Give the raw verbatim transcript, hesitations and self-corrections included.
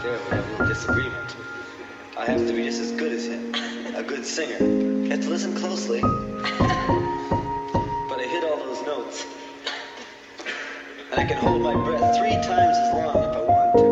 there we have a little disagreement. I have to be just as good as him, a good singer. You have to listen closely. But I hit all those notes. And I can hold my breath three times as long if I want to.